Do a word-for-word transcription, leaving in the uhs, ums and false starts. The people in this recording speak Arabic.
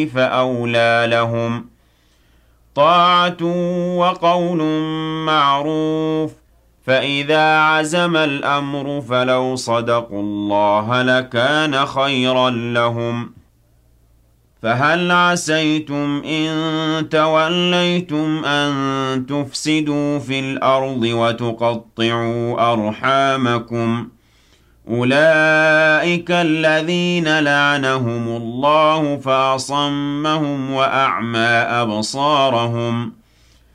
فأولى لهم طاعة وقول معروف فإذا عزم الأمر فلو صدقوا الله لكان خيرا لهم فهل عسيتم إن توليتم أن تفسدوا في الأرض وتقطعوا أرحامكم أولئك الذين لعنهم الله فأصمهم وأعمى أبصارهم